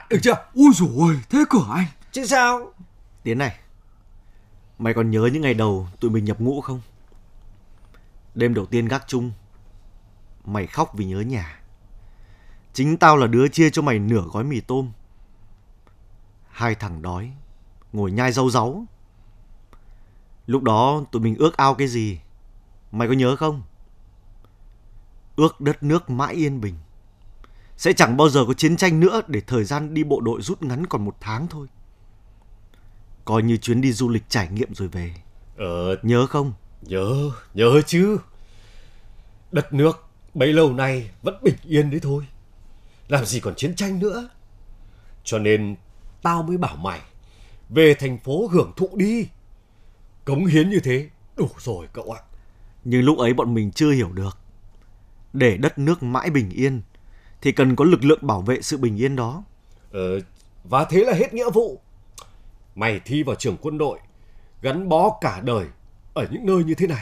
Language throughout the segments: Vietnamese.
được chưa? Ui dồi ôi, thế cửa anh. Chứ sao? Tiến này, mày còn nhớ những ngày đầu tụi mình nhập ngũ không? Đêm đầu tiên gác chung, mày khóc vì nhớ nhà. Chính tao là đứa chia cho mày nửa gói mì tôm. Hai thằng đói, ngồi nhai rau ráu. Lúc đó tụi mình ước ao cái gì? Mày có nhớ không? Ước đất nước mãi yên bình. Sẽ chẳng bao giờ có chiến tranh nữa để thời gian đi bộ đội rút ngắn còn 1 tháng thôi. Coi như chuyến đi du lịch trải nghiệm rồi về. Nhớ không? Nhớ chứ. Đất nước bấy lâu nay vẫn bình yên đấy thôi. Làm gì còn chiến tranh nữa. Cho nên tao mới bảo mày về thành phố hưởng thụ đi. Cống hiến như thế đủ rồi cậu ạ. Nhưng lúc ấy bọn mình chưa hiểu được. Để đất nước mãi bình yên thì cần có lực lượng bảo vệ sự bình yên đó. Và thế là hết nghĩa vụ. Mày thi vào trường quân đội, gắn bó cả đời ở những nơi như thế này.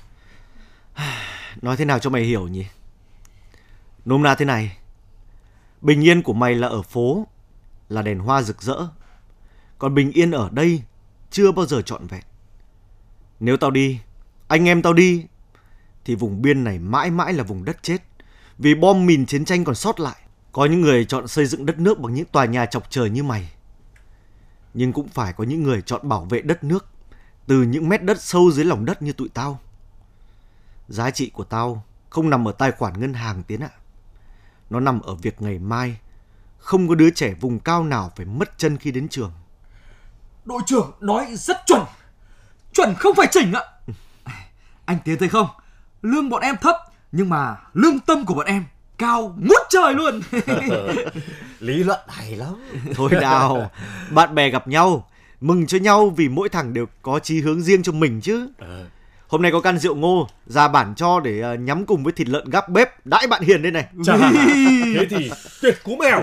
Nói thế nào cho mày hiểu nhỉ? Nôm na thế này. Bình yên của mày là ở phố, là đèn hoa rực rỡ. Còn bình yên ở đây chưa bao giờ trọn vẹn. Nếu tao đi, anh em tao đi, thì vùng biên này mãi mãi là vùng đất chết. Vì bom mìn chiến tranh còn sót lại. Có những người chọn xây dựng đất nước bằng những tòa nhà chọc trời như mày. Nhưng cũng phải có những người chọn bảo vệ đất nước từ những mét đất sâu dưới lòng đất như tụi tao. Giá trị của tao không nằm ở tài khoản ngân hàng Tiến ạ. Nó nằm ở việc ngày mai không có đứa trẻ vùng cao nào phải mất chân khi đến trường. Đội trưởng nói rất chuẩn. Chuẩn không phải chỉnh ạ. Anh Tiến thấy không? Lương bọn em thấp, nhưng mà lương tâm của bọn em cao ngút trời luôn. Lý luận hay lắm. Thôi nào, bạn bè gặp nhau, mừng cho nhau vì mỗi thằng đều có chí hướng riêng cho mình chứ. Hôm nay có căn rượu ngô, già bản cho để nhắm cùng với thịt lợn gắp bếp, đãi bạn Hiền đây này. Chà, thế thì tuyệt cú mèo.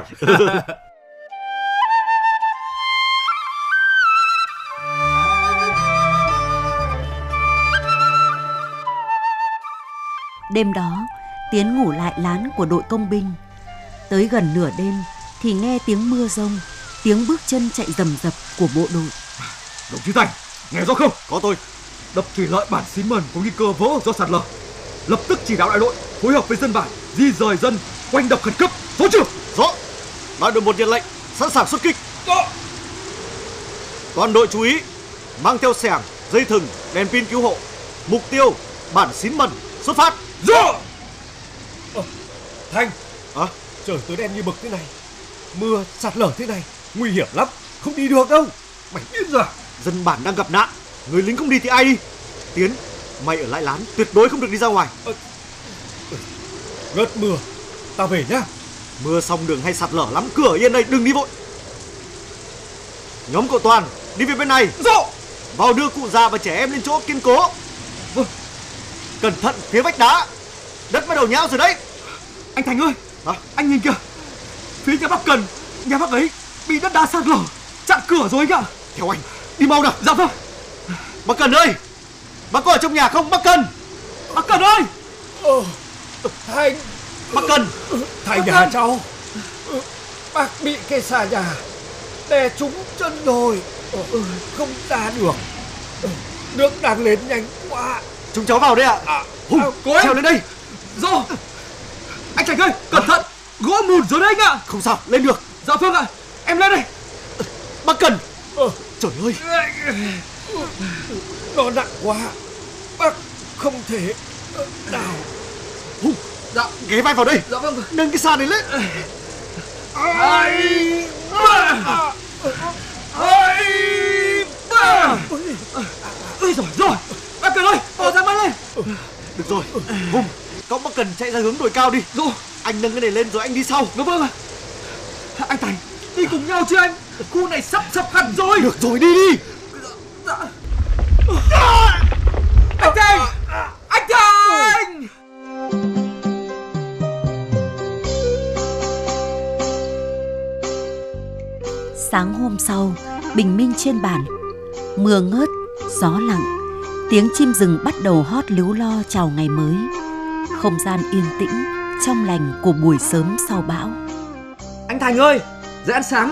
Đêm đó, Tiến ngủ lại lán của đội công binh. Tới gần nửa đêm thì nghe tiếng mưa rông, tiếng bước chân chạy rầm rập của bộ đội. Đồng chí Thành, nghe rõ không? Có tôi. Đập thủy lợi bản Xín Mần có nguy cơ vỡ do sạt lở. Lập tức chỉ đạo đại đội phối hợp với dân bản di rời dân quanh đập khẩn cấp. Rõ chưa? Rõ. Ban đội 1 nhận lệnh, sẵn sàng xuất kích. Rõ. Toàn đội chú ý, mang theo xẻng, dây thừng, đèn pin cứu hộ. Mục tiêu bản Xín Mần, xuất phát. Rõ. Thành, trời tối đen như mực thế này, mưa sạt lở thế này, nguy hiểm lắm, không đi được đâu. Mày biết rồi. Dân bản đang gặp nạn, người lính không đi thì ai đi? Tiến, mày ở lại lán, tuyệt đối không được đi ra ngoài. Ngớt mưa, tao về nhá. Mưa xong đường hay sạt lở lắm, cứ ở yên đây, đừng đi vội. Nhóm cậu Toàn, đi về bên này. Rõ. Vào đưa cụ già và trẻ em lên chỗ kiên cố. Vâng. Cẩn thận phía vách đá, đất bắt đầu nhão rồi đấy. Anh Thành ơi, anh nhìn kìa, phía nhà bác Cần, nhà bác ấy bị đất đá sạt lở chặn cửa rồi anh ạ. Theo anh, đi mau nào. Dạ vâng. Bác Cần ơi, bác có ở trong nhà không bác Cần? Bác Cần ơi. Thành. Bác Cần. Thành nhà cháu, bác bị cây xà nhà đè trúng chân rồi, không ra được. Nước đang lên nhanh quá. Chúng cháu vào đây ạ. Hùng, trèo lên đây. Rõ. Anh Thành ơi, cẩn thận, gỗ mùn rồi đấy anh ạ. Không sao, lên được. Dạ vâng ạ, em lên đây. Bác Cần. Trời ơi, nó nặng quá, bác không thể đào. Hùng, dạ, ghé vai vào đây. Dạ vâng. Nâng cái sàn này lên. Ôi giời rồi, bác Cần ơi, bỏ ra mắt lên. Được rồi, Hùng, cậu bác Cần chạy ra hướng đồi cao đi. Rồi. Anh nâng cái này lên rồi anh đi sau. Dạ vâng ạ. Anh Thành, đi cùng nhau chứ anh? Khu này sắp hẳn rồi. Được rồi, đi đi. Dạ. Anh Thành! Anh Thành! Sáng hôm sau, bình minh trên bản. Mưa ngớt, gió lặng. Tiếng chim rừng bắt đầu hót líu lo chào ngày mới. Không gian yên tĩnh, trong lành của buổi sớm sau bão. Anh Thành ơi, dậy ăn sáng.